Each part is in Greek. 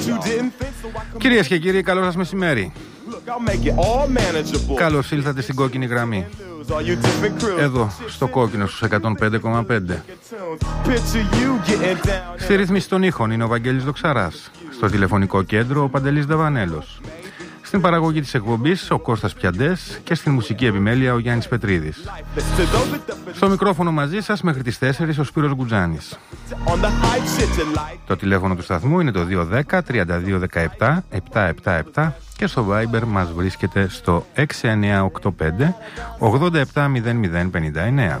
Κυρίες και κύριοι, καλό σας μεσημέρι. Καλώς ήλθατε στην κόκκινη γραμμή. Εδώ, στο κόκκινο στους 105,5. Στη ρύθμιση των ήχων είναι ο Βαγγέλης Δοξαράς. Στο τηλεφωνικό κέντρο ο Παντελής Δαβανέλος. Στην παραγωγή της εκπομπής ο Κώστας Πιαντές και στην μουσική επιμέλεια ο Γιάννης Πετρίδης. Στο μικρόφωνο μαζί σας μέχρι τις 4 ο Σπύρος Γκουτζάνης. Το τηλέφωνο του σταθμού είναι το 210-3217-777 και στο Viber μας βρίσκεται στο 6985 870059.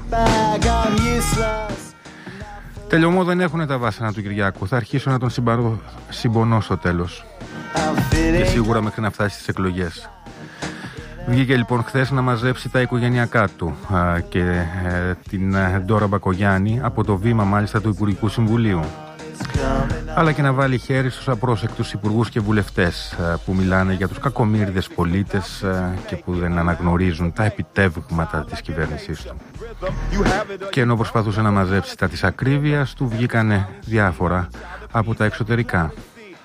Τελειωμό δεν έχουν τα βάσανα του Κυριάκου. Θα αρχίσω να τον συμπονώ στο τέλος. Και σίγουρα μέχρι να φτάσει στις εκλογές. Βγήκε λοιπόν χθες να μαζέψει τα οικογενειακά του και την Ντόρα Μπακογιάννη από το βήμα μάλιστα του Υπουργικού Συμβουλίου. Αλλά και να βάλει χέρι στους απρόσεκτους υπουργούς και βουλευτές που μιλάνε για τους κακομοίριδες πολίτες και που δεν αναγνωρίζουν τα επιτεύγματα της κυβέρνησής του. Και ενώ προσπαθούσε να μαζέψει τα της ακρίβειας, του βγήκανε διάφορα από τα εξωτερικά.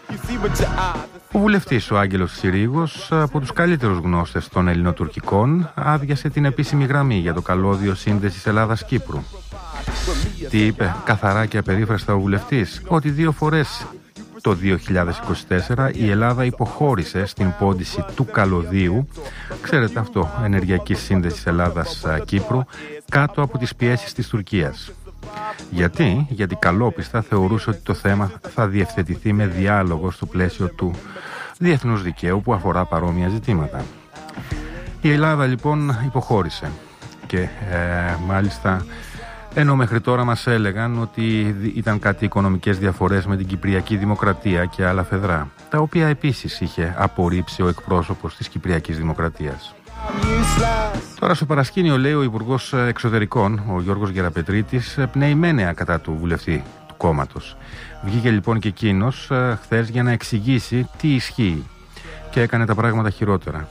Ο βουλευτής ο Άγγελος Συρίγος, από τους καλύτερους γνώστες των ελληνοτουρκικών, άδειασε την επίσημη γραμμή για το καλώδιο σύνδεσης Ελλάδας-Κύπρου. Τι είπε καθαρά και απερίφραστα ο βουλευτής? Ότι 2 φορές το 2024 η Ελλάδα υποχώρησε στην πόντιση του καλωδίου, ξέρετε αυτό, ενεργειακής σύνδεσης Ελλάδας-Κύπρου, κάτω από τις πιέσεις της Τουρκίας. Γιατί καλόπιστα θεωρούσε ότι το θέμα θα διευθετηθεί με διάλογο στο πλαίσιο του διεθνούς δικαίου που αφορά παρόμοια ζητήματα. Η Ελλάδα λοιπόν υποχώρησε και μάλιστα ενώ μέχρι τώρα μας έλεγαν ότι ήταν κάτι οικονομικές διαφορές με την Κυπριακή Δημοκρατία και άλλα φεδρά, τα οποία επίσης είχε απορρίψει ο εκπρόσωπος της Κυπριακής Δημοκρατίας. Τώρα στο παρασκήνιο, λέει ο Υπουργός Εξωτερικών, ο Γιώργος Γεραπετρίτης, πνεημένεα κατά του βουλευτή του κόμματος. Βγήκε λοιπόν και εκείνος χθες για να εξηγήσει τι ισχύει και έκανε τα πράγματα χειρότερα.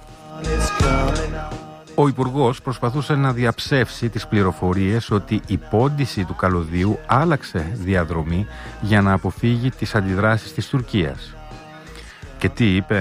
Ο Υπουργός προσπαθούσε να διαψεύσει τις πληροφορίες ότι η πόντιση του καλωδίου άλλαξε διαδρομή για να αποφύγει τις αντιδράσεις της Τουρκίας. Και τι είπε?